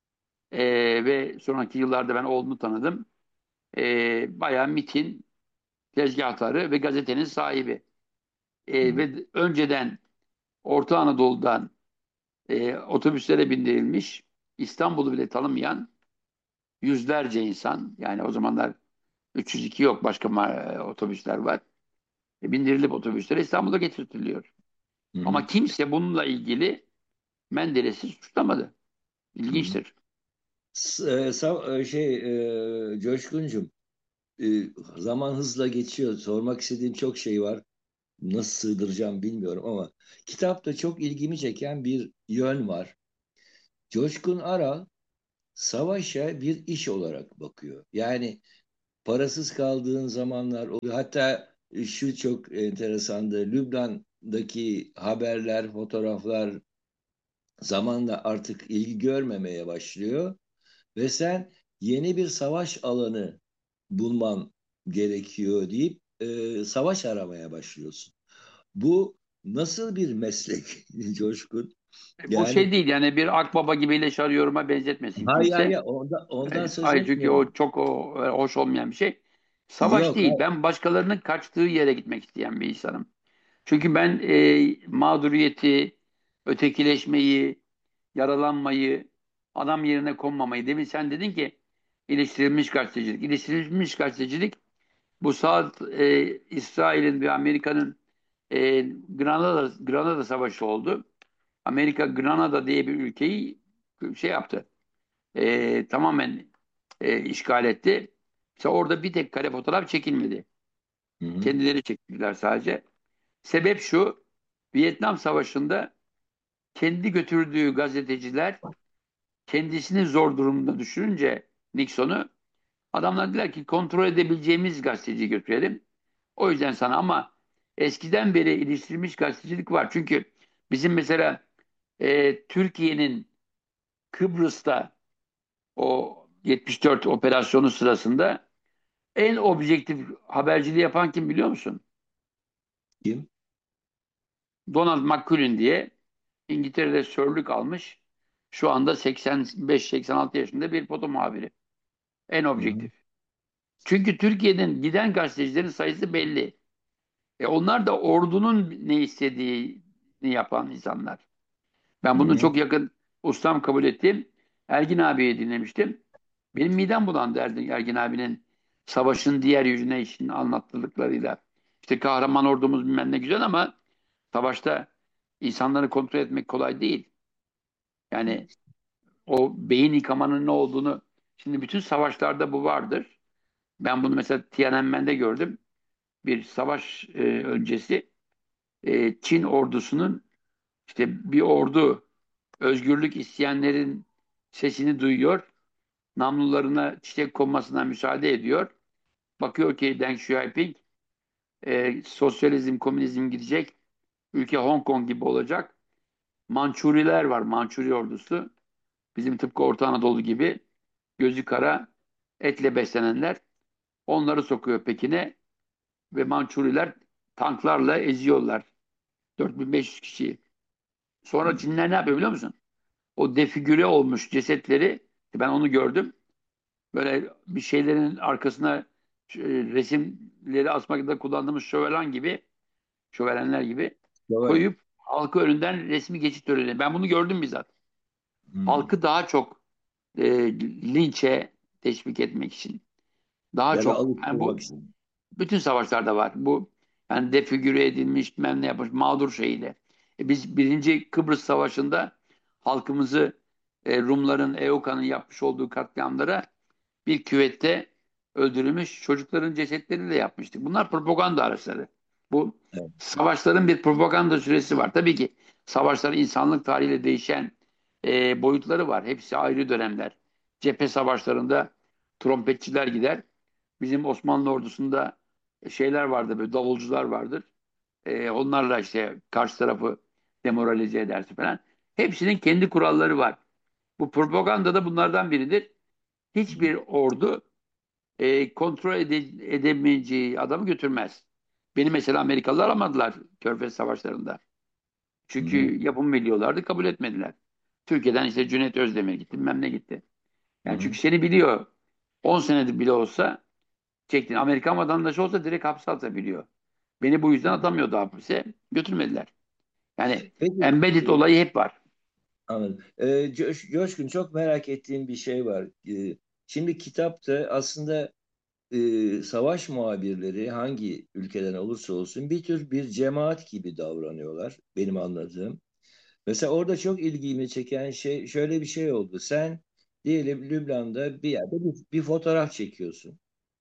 ve sonraki yıllarda ben oğlunu tanıdım. Bayağı MİT'in tezgahtarı ve gazetenin sahibi. Hı hı. Ve önceden Orta Anadolu'dan otobüslere bindirilmiş, İstanbul'u bile tanımayan yüzlerce insan, yani o zamanlar 302 yok başka otobüsler var. Bindirilip otobüslere İstanbul'a getirtiliyor. Hı hı. Ama kimse bununla ilgili Menderes'i suçlamadı. Hı hı. İlginçtir. Coşkuncuğum, e, zaman hızla geçiyor. Sormak istediğim çok şey var. Nasıl sığdıracağım bilmiyorum ama kitapta çok ilgimi çeken bir yön var. Coşkun Aral savaşa bir iş olarak bakıyor. Yani parasız kaldığın zamanlar oluyor. Hatta şu çok enteresandı. Lübnan'daki haberler, fotoğraflar zamanla artık ilgi görmemeye başlıyor ve sen yeni bir savaş alanı bulman gerekiyor deyip savaş aramaya başlıyorsun. Bu nasıl bir meslek Coşkun? Bu şey Yani değil yani bir akbaba gibi leş arıyorum'a benzetmesin hayır, kimse. ondan söz Ay çünkü etmiyorum. o çok hoş olmayan bir şey. Savaş Yok. değil. Ben başkalarının kaçtığı yere gitmek isteyen bir insanım. Çünkü ben mağduriyeti, ötekileşmeyi, yaralanmayı, adam yerine konmamayı. Demin sen dedin ki iliştirilmiş gazetecilik. İliştirilmiş gazetecilik bu saat İsrail'in ve Amerika'nın Granada Savaşı oldu. Amerika Granada diye bir ülkeyi şey yaptı. Tamamen işgal etti. Mesela orada bir tek kare fotoğraf çekilmedi. Hı hı. Kendileri çektiler sadece. Sebep şu: Vietnam Savaşı'nda kendi götürdüğü gazeteciler kendisini zor durumda düşürünce Nixon'u, adamlar dediler ki kontrol edebileceğimiz gazeteci götürelim. O yüzden sana, ama eskiden beri iliştirilmiş gazetecilik var. Çünkü bizim mesela Türkiye'nin Kıbrıs'ta o 74 operasyonu sırasında en objektif haberciliği yapan kim biliyor musun? Kim? Donald McCullin diye, İngiltere'de sörlük almış. Şu anda 85-86 yaşında bir foto muhabiri. En Hı hı. objektif. Çünkü Türkiye'den giden gazetecilerin sayısı belli. Onlar da ordunun ne istediğini yapan insanlar. Ben Hı bunu hı. çok yakın ustam kabul ettim. Ergin abiyi dinlemiştim. Benim midem bulandı Ergin abinin savaşın diğer yüzüne işin anlattıklarıyla. İşte kahraman ordumuz bilmem ne güzel ama savaşta insanları kontrol etmek kolay değil. Yani o beyin yıkamanın ne olduğunu, şimdi bütün savaşlarda bu vardır. Ben bunu mesela Tiananmen'de gördüm. Bir savaş öncesi Çin ordusunun, işte bir ordu özgürlük isteyenlerin sesini duyuyor. Namlularına çiçek konmasına müsaade ediyor. Bakıyor ki Deng Xiaoping sosyalizm, komünizm gidecek. Ülke Hong Kong gibi olacak. Mançuriler var, Mançuri ordusu. Bizim tıpkı Orta Anadolu gibi gözü kara, etle beslenenler. Onları sokuyor Pekin'e ve Mançuriler tanklarla eziyorlar 4500 kişiyi. Sonra Çinliler ne yapıyor biliyor musun? O defigüre olmuş cesetleri, ben onu gördüm. Böyle bir şeylerin arkasına resimleri asmakta kullandığımız şövalyen gibi, şövalyenler gibi Şövalye. koyup halkı önünden resmi geçit töreni. Ben bunu gördüm bizzat. Hmm. Halkı daha çok linçe teşvik etmek için. Daha Ya da çok. Yani alıştırmak bu için. bütün savaşlarda var. Bu yani defigüre edilmiş, bilmem ne yapmış, mağdur şeyiyle. Biz Birinci Kıbrıs Savaşı'nda halkımızı Rumların, EOKA'nın yapmış olduğu katliamlara bir küvette öldürülmüş çocukların cesetleriyle yapmıştık. Bunlar propaganda araçları. Bu Evet. savaşların bir propaganda süresi var. Tabii ki savaşların insanlık tarihiyle değişen boyutları var. Hepsi ayrı dönemler. Cephe savaşlarında trompetçiler gider. Bizim Osmanlı ordusunda şeyler vardır, böyle davulcular vardır. Onlarla işte karşı tarafı demoralize edersin falan. Hepsinin kendi kuralları var. Bu propaganda da bunlardan biridir. Hiçbir ordu kontrol edemeyeceği adamı götürmez. Beni mesela Amerikalılar alamadılar Körfez Savaşları'nda. Hı hı. Çünkü yapım biliyorlardı, kabul etmediler. Türkiye'den işte Cüneyt Özdemir gitti, bilmem ne gitti. Hı Yani hı. çünkü seni biliyor. 10 senedir bile olsa çektin. Amerikan vatandaşı olsa direkt hapse atabiliyor. Beni bu yüzden atamıyordu hapise. Götürmediler. Yani Peki, embedded olayı hep var. anladım. Coşkun, çok merak ettiğim bir şey var. Şimdi kitapta aslında savaş muhabirleri hangi ülkeden olursa olsun bir tür bir cemaat gibi davranıyorlar benim anladığım. Mesela orada çok ilgimi çeken şey şöyle bir şey oldu. Sen diyelim Lübnan'da bir yerde bir fotoğraf çekiyorsun.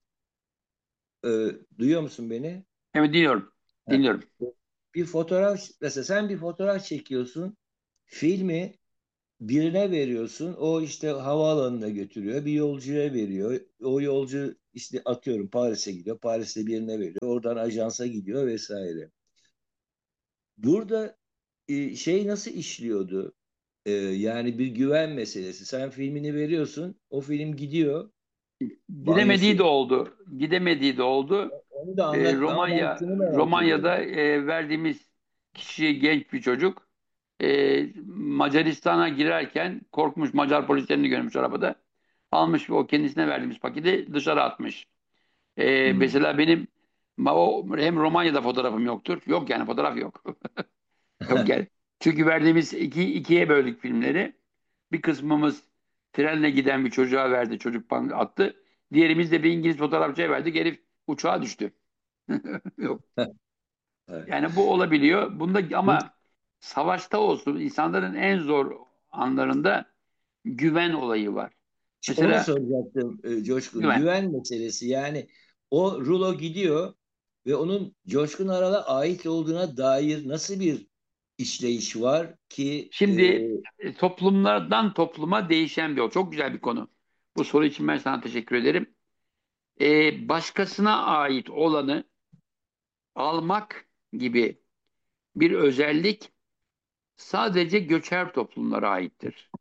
Duyuyor musun beni? Evet, dinliyorum. Ha. Dinliyorum. Bir fotoğraf, mesela sen bir fotoğraf çekiyorsun. Filmi birine veriyorsun. O işte havaalanına götürüyor. Bir yolcuya veriyor. O yolcu işte atıyorum Paris'e gidiyor. Paris'te birine veriyor. Oradan ajansa gidiyor vesaire. Burada şey nasıl işliyordu? Yani bir güven meselesi. Sen filmini veriyorsun. O film gidiyor. Gidemediği Banyosu. de oldu. Gidemediği de oldu. Onu da anlat ama ben şunu merak ediyorum. Romanya'da verdiğimiz kişi genç bir çocuk. Macaristan'a girerken korkmuş, Macar polislerini görmüş arabada. Almış ve o kendisine verdiğimiz paketi dışarı atmış. Hmm. Mesela benim hem Romanya'da fotoğrafım yoktur. Yok yani fotoğraf yok. Yok gel. Çünkü verdiğimiz ikiye böldük filmleri. Bir kısmımız trenle giden bir çocuğa verdi. Çocuk attı. Diğerimiz de bir İngiliz fotoğrafçıya verdik. Herif uçağa düştü. Yok. Evet. Yani bu olabiliyor. Bunda Peki, ama savaşta olsun insanların en zor anlarında güven olayı var. onu Mesela soracaktım Coşkun. güven. Güven meselesi yani o rulo gidiyor ve onun Coşkun Aral'a ait olduğuna dair nasıl bir işleyiş var ki Şimdi toplumlardan topluma değişen bir o. Çok güzel bir konu. Bu soru için ben sana teşekkür ederim. Başkasına ait olanı almak gibi bir özellik sadece göçer toplumlara aittir.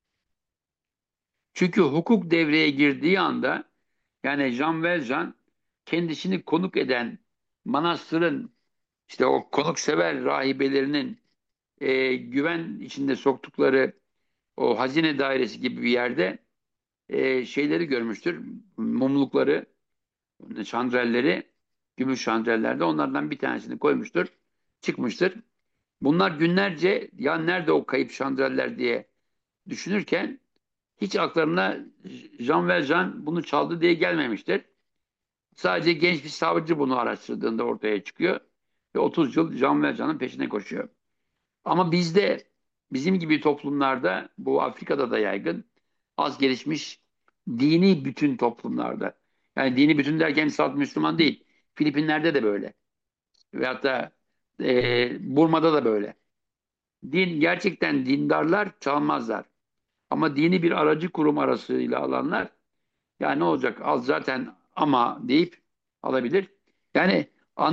Çünkü hukuk devreye girdiği anda yani Jean Valjean kendisini konuk eden manastırın işte o konuksever rahibelerinin güven içinde soktukları o hazine dairesi gibi bir yerde şeyleri görmüştür. Mumlukları, şandrelleri, gümüş şandrellerde onlardan bir tanesini koymuştur. Çıkmıştır. Bunlar günlerce ya nerede o kayıp şandreller diye düşünürken hiç aklarına Jean Valjean bunu çaldı diye gelmemiştir. Sadece genç bir savcı bunu araştırdığında ortaya çıkıyor ve 30 yıl Jean Valjean'ın peşine koşuyor. Ama bizde bizim gibi toplumlarda bu Afrika'da da yaygın az gelişmiş dini bütün toplumlarda yani dini bütün derken salt Müslüman değil. Filipinler'de de böyle. Veyahut da Burma'da da böyle. Gerçekten dindarlar çalmazlar. Ama dini bir aracı kurum arasıyla alanlar ya ne olacak al zaten ama deyip alabilir. Yani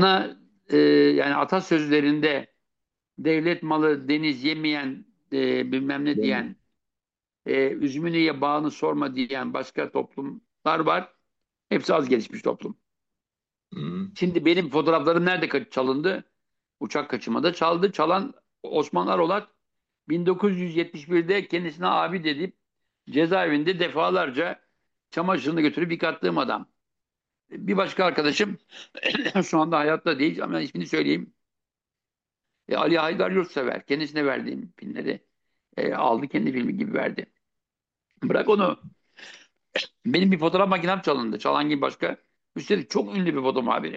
yani atasözlerinde devlet malı deniz yemeyen bilmem ne Değil mi? diyen üzümünü ye bağını sorma diyen başka toplumlar var. Hepsi az gelişmiş toplum. Hı. Şimdi benim fotoğraflarım nerede çalındı? Uçak kaçırmada çaldı. Çalan Osman Arolak 1971'de kendisine abi dedip cezaevinde defalarca çamaşırını götürüp yıkattığım adam. Bir başka arkadaşım şu anda hayatta değil ama ismini söyleyeyim. Ali Haydar Yurtsever. Kendisine verdiğim filmleri aldı kendi filmi gibi verdi. Bırak onu. Benim bir fotoğraf makinem çalındı. Çalan gibi başka. Üstelik çok ünlü bir foto muhabiri.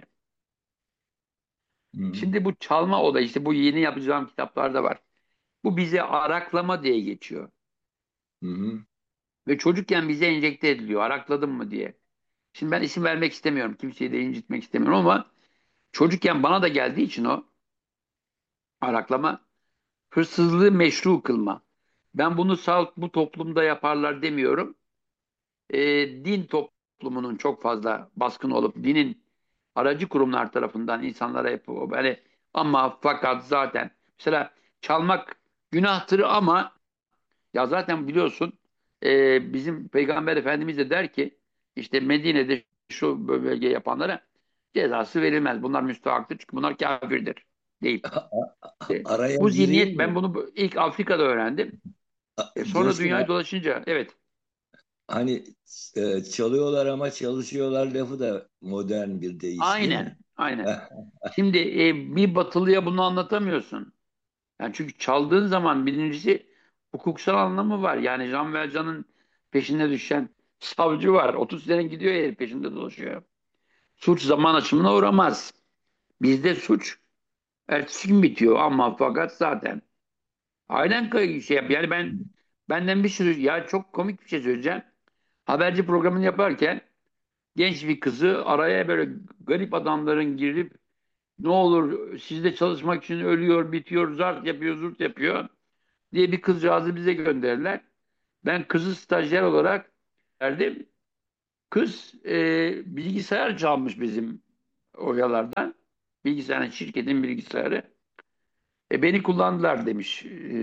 Hı. Şimdi bu çalma olayı işte bu yeni yapacağım kitaplarda var. Bu bize araklama diye geçiyor. Hı. Ve çocukken bize enjekte ediliyor. Arakladın mı diye. Şimdi ben isim vermek istemiyorum. Kimseyi de incitmek istemiyorum ama çocukken bana da geldiği için o araklama hırsızlığı meşru kılma. Ben bunu salt bu toplumda yaparlar demiyorum. Din toplumunun çok fazla baskın olup dinin aracı kurumlar tarafından insanlara hep böyle ama fakat zaten mesela çalmak günahtır ama ya zaten biliyorsun bizim Peygamber Efendimiz de der ki işte Medine'de şu bölge yapanlara cezası verilmez. Bunlar müstahaktır çünkü bunlar kafirdir. Değil. Araya Bu gireyim zihniyet ben mi? bunu ilk Afrika'da öğrendim. Sonra Coşkun, dünyayı dolaşınca evet. hani çalıyorlar ama çalışıyorlar lafı da modern bir deyiş değil Aynen. mi? Aynen. Şimdi bir Batılıya bunu anlatamıyorsun. Yani çünkü çaldığın zaman birincisi hukuksal anlamı var. Yani Jean Valjean'ın peşine düşen savcı var. 30 sene gidiyor herif peşinde dolaşıyor. Suç zaman aşımına uğramaz. Bizde suç ertesi gün bitiyor ama fakat zaten. Aynen şey yap. Yani benden bir sürü ya çok komik bir şey söyleyeceğim. Haberci programını yaparken genç bir kızı araya böyle garip adamların girip ne olur sizde çalışmak için ölüyor, bitiyor, zart yapıyor, zurt yapıyor diye bir kızcağızı bize gönderirler. Ben kızı stajyer olarak verdim. Kız bilgisayar çalmış bizim oyalardan. Bilgisayarın şirketin bilgisayarı. Beni kullandılar demiş.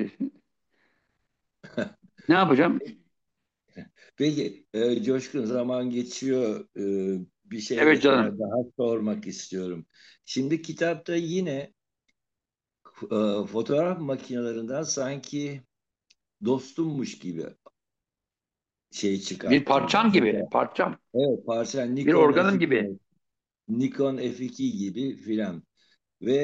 Ne yapacağım? Peki, Coşkun, zaman geçiyor. Bir şey Evet canım. daha sormak istiyorum. Şimdi kitapta yine fotoğraf makinelerinden sanki dostummuş gibi şey Bir çıkarttın. parçam gibi. Parçam. Evet, parça Bir Nikon organım gibi. F2. Nikon F2 gibi filan. Ve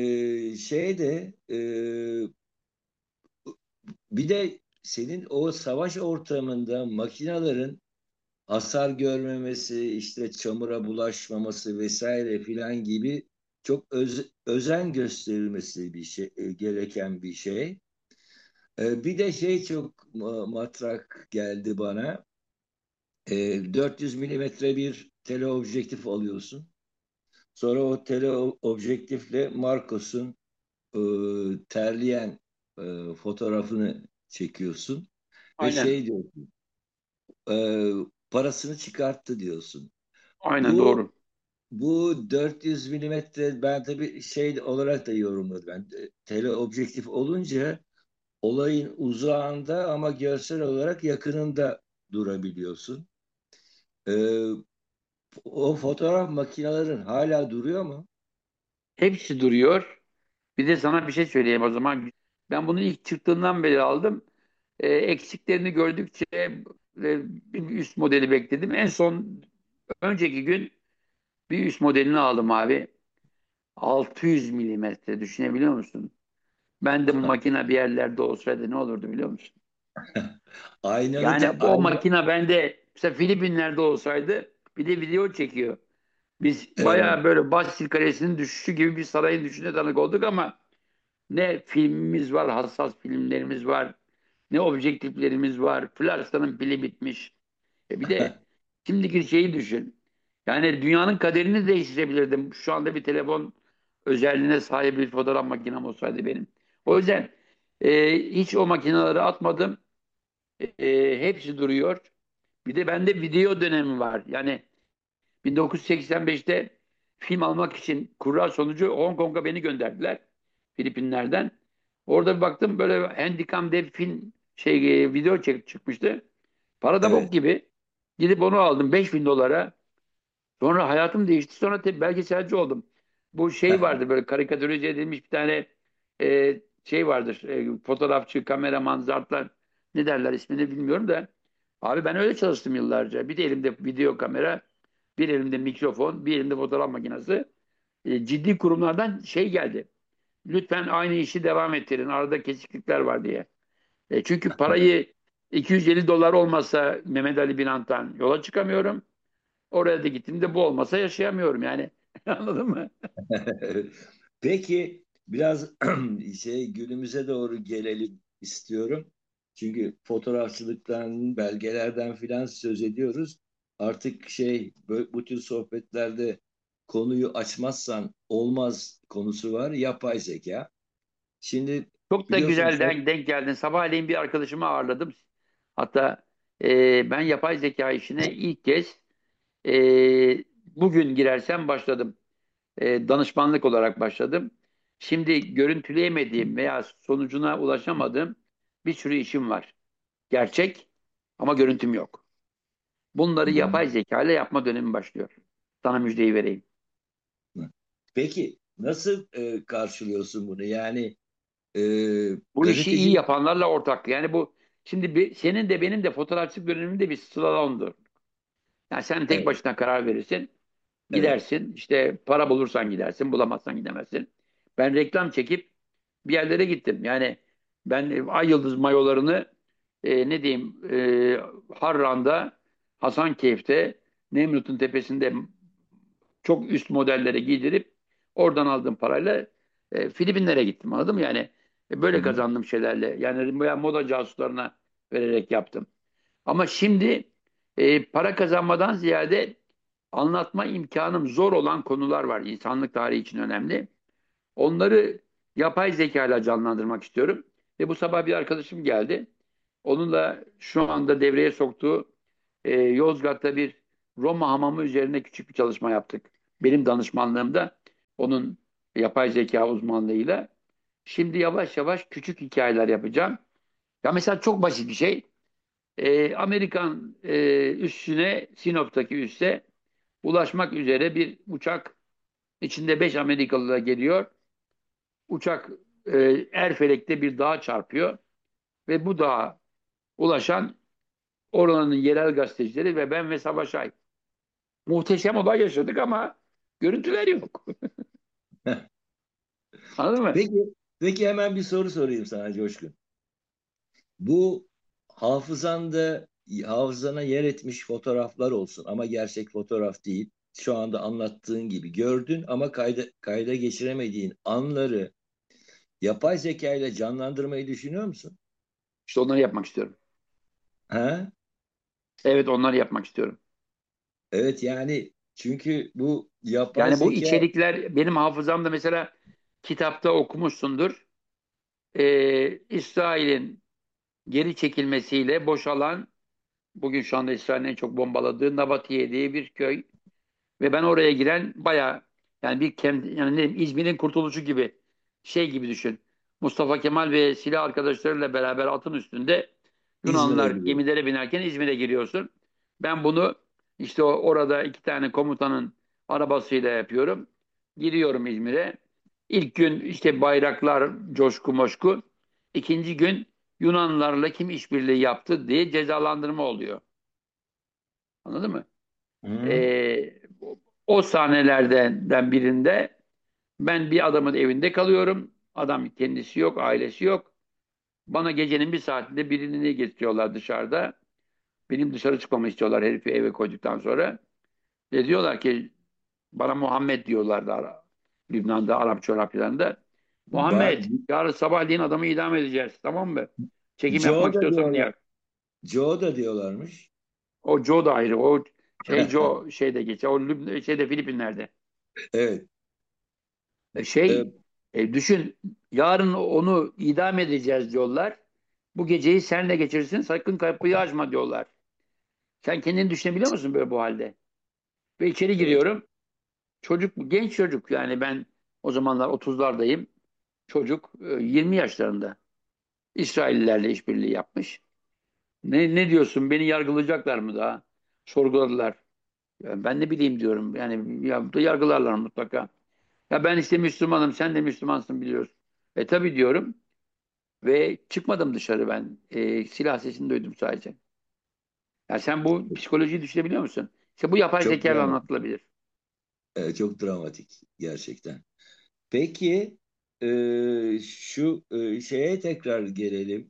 bir de senin o savaş ortamında makinelerin hasar görmemesi, işte çamura bulaşmaması vesaire filan gibi çok özen gösterilmesi bir şey, gereken bir şey. Bir de şey çok matrak geldi bana. 400 milimetre bir teleobjektif alıyorsun. Sonra o teleobjektifle Marcos'un e, terleyen fotoğrafını çekiyorsun ve Aynen. şey diyorsun, e, parasını çıkarttı diyorsun. Aynen Bu doğru. bu 400 milimetre ben tabii şey olarak da yorumladım. Ben teleobjektif olunca olayın uzağında ama görsel olarak yakınında durabiliyorsun. E, O fotoğraf makinelerin hala duruyor mu? Hepsi duruyor. Bir de sana bir şey söyleyeyim o zaman. Ben bunu ilk çıktığından beri aldım. Eksiklerini gördükçe bir üst modeli bekledim. En son önceki gün bir üst modelini aldım abi. 600 milimetre düşünebiliyor musun? Ben de bu makine bir yerlerde olsaydı ne olurdu biliyor musun? Aynalı Yani te, o ayna, makine bende mesela Filipinler'de olsaydı bir de video çekiyor. Biz evet. bayağı böyle Bastil Kalesi'nin düşüşü gibi bir sarayın düşüşüne tanık olduk ama ne filmimiz var, hassas filmlerimiz var, ne objektiflerimiz var. Flars'tanın pili bitmiş. Bir de şimdiki şeyi düşün. Yani dünyanın kaderini değiştirebilirdim. Şu anda bir telefon özelliğine sahip bir fotoğraf makinem olsaydı benim. O yüzden hiç o makineleri atmadım. Hepsi duruyor. Bir de bende video dönemi var. Yani 1985'te film almak için kura sonucu Hong Kong'a beni gönderdiler. Filipinler'den. Orada bir baktım böyle Handycam diye bir film video çıkmıştı. Para da bok Evet. gibi. Gidip onu aldım 5.000 dolara. Sonra hayatım değişti. Sonra tabii belgeselci oldum. Bu şey vardır böyle karikatürize edilmiş bir tane şey vardır. Fotoğrafçı, kameraman, zartlar ne derler ismini bilmiyorum da. Abi ben öyle çalıştım yıllarca. Bir de elimde video kamera, bir elimde mikrofon, bir elimde fotoğraf makinesi. Ciddi kurumlardan şey geldi. Lütfen aynı işi devam ettirin. Arada kesiklikler var diye. Çünkü parayı 250 dolar olmasa Mehmet Ali Binant'tan yola çıkamıyorum. Oraya da gittiğimde bu olmasa yaşayamıyorum yani. Anladın mı? Peki biraz günümüze doğru gelelim istiyorum. Çünkü fotoğrafçılıktan, belgelerden filan söz ediyoruz. Artık bu tür sohbetlerde konuyu açmazsan olmaz konusu var. Yapay zeka. Şimdi Çok da biliyorsun güzel son, denk geldin. Sabahleyin bir arkadaşımı ağırladım. Hatta ben yapay zeka işine ilk kez e, bugün girersem başladım. Danışmanlık olarak başladım. Şimdi görüntüleyemediğim veya sonucuna ulaşamadığım bir sürü işim var. Gerçek ama görüntüm yok. Bunları yapay zeka ile yapma dönemi başlıyor. Sana müjdeyi vereyim. peki nasıl karşılıyorsun bunu? Yani e, Bu işi iyi gazetecilik, yapanlarla ortak. Yani bu şimdi senin de benim de fotoğrafçılık döneminde bir slalomdur. Yani sen tek evet, başına karar verirsin. evet. Gidersin. İşte para bulursan gidersin. Bulamazsan gidemezsin. Ben reklam çekip bir yerlere gittim. Yani ben Ay Yıldız mayolarını ne diyeyim Harran'da, Hasankeyf'te, Nemrut'un tepesinde çok üst modellere giydirip oradan aldığım parayla Filipinlere gittim. Anladın mı? Yani Hı böyle hı. kazandığım şeylerle. Yani moda casuslarına vererek yaptım. Ama şimdi para kazanmadan ziyade anlatma imkanım zor olan konular var. İnsanlık tarihi için önemli. Onları yapay zeka ile canlandırmak istiyorum. Ve bu sabah bir arkadaşım geldi. Onunla şu anda devreye soktuğu Yozgat'ta bir Roma hamamı üzerine küçük bir çalışma yaptık. Benim danışmanlığımda onun yapay zeka uzmanlığıyla. Şimdi yavaş yavaş küçük hikayeler yapacağım. Ya mesela çok basit bir şey. Amerikan üssüne, Sinop'taki üsse ulaşmak üzere bir uçak içinde 5 Amerikalı da geliyor. Uçak Erfelek'te bir dağa çarpıyor ve bu dağa ulaşan oranın yerel gazetecileri ve ben ve Savaş Ay. Muhteşem olay yaşadık ama Görüntüler yok. Anladın mı? Peki hemen bir soru sorayım sana Coşkun. Bu hafızanda hafızana yer etmiş fotoğraflar olsun ama gerçek fotoğraf değil. Şu anda anlattığın gibi gördün ama kayda geçiremediğin anları yapay zeka ile canlandırmayı düşünüyor musun? İşte onları yapmak istiyorum. Ha? Evet, onları yapmak istiyorum. Evet yani çünkü bu yapay Yani bu zeka. içerikler benim hafızamda, mesela kitapta okumuşsundur. İsrail'in geri çekilmesiyle boşalan, bugün şu anda İsrail'in en çok bombaladığı Nabatiye diye bir köy. Ve ben oraya giren baya, yani bir yani ne diyeyim, İzmir'in kurtuluşu gibi, şey gibi düşün. Mustafa Kemal ve silah arkadaşlarıyla beraber atın üstünde İzmir'e Yunanlılar gidiyor. gemilere binerken İzmir'e giriyorsun. Ben bunu işte orada iki tane komutanın arabasıyla yapıyorum. Giriyorum İzmir'e. İlk gün işte bayraklar, coşku moşku. İkinci gün Yunanlılarla kim işbirliği yaptı diye cezalandırma oluyor. Anladın mı? Hı. O sahnelerden birinde ben bir adamın evinde kalıyorum. Adam kendisi yok, ailesi yok. Bana gecenin bir saatinde birini getiriyorlar dışarıda. Benim dışarı çıkmamı istiyorlar herifi eve koyduktan sonra. Ve diyorlar ki, bana Muhammed diyorlardı Lübnan'da, Arap coğrafyalarında. Muhammed, Ben yarın sabahleyin adamı idam edeceğiz, tamam mı? Çekim Joe yapmak da istiyorsan diyorlar. yap. Joe da diyorlarmış. O Joe da ayrı. O Joe şeyde geçiyor. O şeyde, Filipinler'de. Evet. Şey, E, düşün, yarın onu idam edeceğiz diyorlar. Bu geceyi senle geçirsin, sakın kapıyı açma diyorlar. Sen kendini düşünebiliyor musun böyle bu halde? Ve içeri evet. giriyorum. Çocuk, genç çocuk, yani ben o zamanlar 30'lardayım. Çocuk 20 yaşlarında. İsraillilerle işbirliği yapmış. Ne diyorsun? Beni yargılayacaklar mı daha? Sorguladılar. Ya ben ne bileyim diyorum. Yani ya, da yargılarlar mutlaka. Ya ben işte Müslümanım, sen de Müslümansın biliyorsun. Tabii diyorum. Ve çıkmadım dışarı ben. Silah sesini duydum sadece. Ya sen bu psikolojiyi düşünebiliyor musun? İşte bu yapay Çok zeka ile dramatik. anlatılabilir. Çok dramatik gerçekten. Peki şu şeye tekrar gelelim.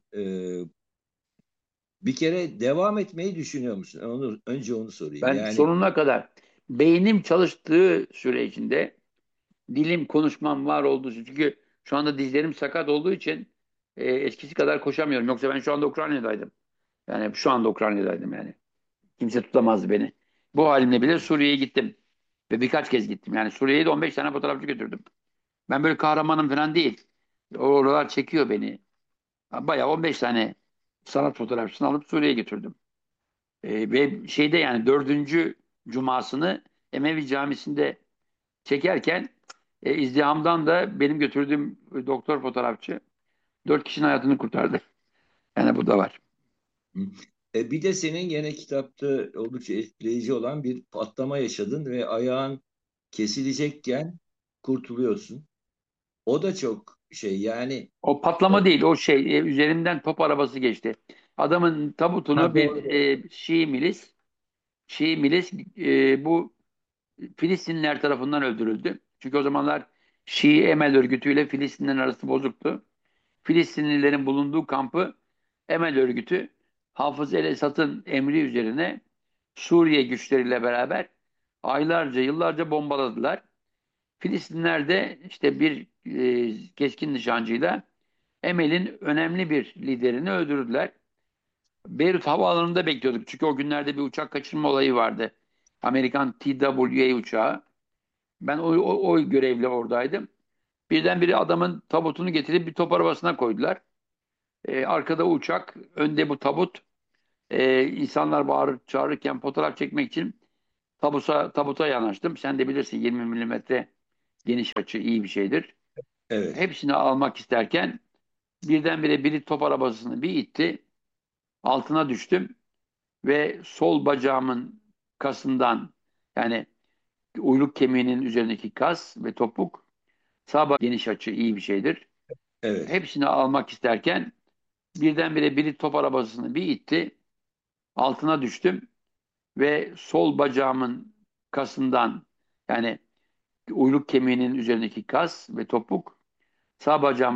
Bir kere devam etmeyi düşünüyor musun? Önce onu sorayım. Ben Yani sonuna kadar, beynim çalıştığı süre içinde, dilim, konuşmam var olduğu için. Çünkü şu anda dizlerim sakat olduğu için eskisi kadar koşamıyorum. Yoksa ben şu anda Ukrayna'daydım. Yani şu anda Ukrayna'daydım yani. Kimse tutamazdı beni. Bu halimle bile Suriye'ye gittim. Ve birkaç kez gittim. Yani Suriye'ye de 15 tane fotoğrafçı götürdüm. Ben böyle kahramanım falan değil. Oralar çekiyor beni. Bayağı 15 tane sanat fotoğrafçısını alıp Suriye'ye götürdüm. Ve şeyde, yani dördüncü cumasını Emevi Camisi'nde çekerken izdihamdan da benim götürdüğüm doktor fotoğrafçı 4 kişinin hayatını kurtardı. Yani bu da var. bir de senin gene kitapta oldukça etkileyici olan bir patlama yaşadın ve ayağın kesilecekken kurtuluyorsun. O da çok şey yani. O e, patlama değil, o şey, üzerinden top arabası geçti. Adamın tabutunu doğru bir doğru. Şii milis bu Filistinliler tarafından öldürüldü. Çünkü o zamanlar Şii Emel örgütüyle Filistinlerin arası bozuktu. Filistinlilerin bulunduğu kampı Emel örgütü Hafız el-Esad'ın emri üzerine Suriye güçleriyle beraber aylarca, yıllarca bombaladılar. Filistinler de işte bir keskin nişancıyla Emel'in önemli bir liderini öldürdüler. Beyrut havaalanında bekliyorduk. Çünkü o günlerde bir uçak kaçırma olayı vardı. Amerikan TWA uçağı. Ben o görevle oradaydım. Birdenbire adamın tabutunu getirip bir top arabasına koydular. Arkada uçak, önde bu tabut. İnsanlar bağırıp çağırırken fotoğraf çekmek için tabuta yanaştım. Sen de bilirsin, 20 milimetre geniş açı iyi bir şeydir. Evet, Hepsini almak isterken birdenbire biri top arabasını bir itti. Altına düştüm ve sol bacağımın kasından, yani uyluk kemiğinin üzerindeki kas ve topuk, geniş açı iyi bir şeydir. evet, Hepsini almak isterken birdenbire biri top arabasını bir itti. Altına düştüm ve sol bacağımın kasından, yani uyluk kemiğinin üzerindeki kas ve topuk, sağ bacağımın